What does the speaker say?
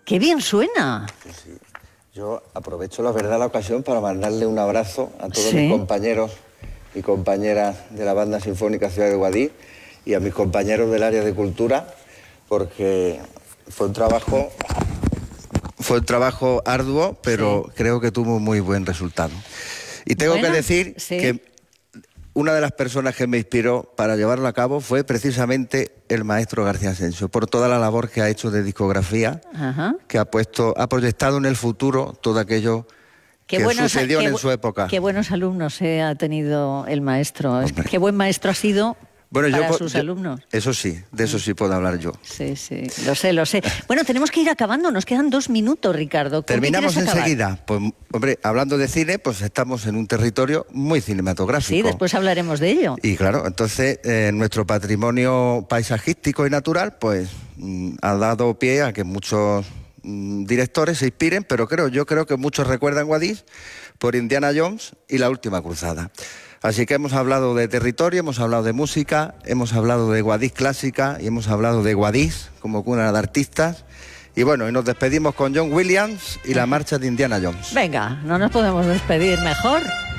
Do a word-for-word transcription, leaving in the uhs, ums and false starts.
¡Qué bien suena! Sí, sí. Yo aprovecho, la verdad, la ocasión para mandarle un abrazo a todos ¿Sí? mis compañeros y compañeras de la Banda Sinfónica Ciudad de Guadix y a mis compañeros del área de cultura, porque fue un trabajo, fue un trabajo arduo, pero sí, creo que tuvo muy buen resultado. Y tengo bueno, que decir sí. que una de las personas que me inspiró para llevarlo a cabo fue precisamente el maestro García Asensio, por toda la labor que ha hecho de discografía, Ajá. que ha puesto, ha proyectado en el futuro todo aquello qué que buenos, sucedió qué, en su época. Qué buenos alumnos eh, ha tenido el maestro. Hombre. Qué buen maestro ha sido bueno, para yo, sus yo, alumnos. Eso sí, de eso sí puedo hablar yo. Sí, sí, lo sé, lo sé. Bueno, tenemos que ir acabando, nos quedan dos minutos, Ricardo. ¿Terminamos enseguida? Pues, hombre, hablando de cine, pues estamos en un territorio muy cinematográfico. Sí, después hablaremos de ello. Y claro, entonces, eh, nuestro patrimonio paisajístico y natural, pues, mm, ha dado pie a que muchos mm, directores se inspiren, pero creo, yo creo que muchos recuerdan Guadix por Indiana Jones y La Última Cruzada. Así que hemos hablado de territorio, hemos hablado de música, hemos hablado de Guadix clásica y hemos hablado de Guadix como cuna de artistas. Y bueno, y nos despedimos con John Williams y la marcha de Indiana Jones. Venga, no nos podemos despedir mejor.